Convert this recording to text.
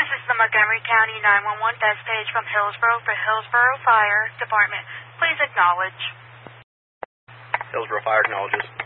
is the Montgomery County 911 desk page from Hillsborough for Hillsborough Fire Department. Please acknowledge. Hillsborough Fire acknowledges.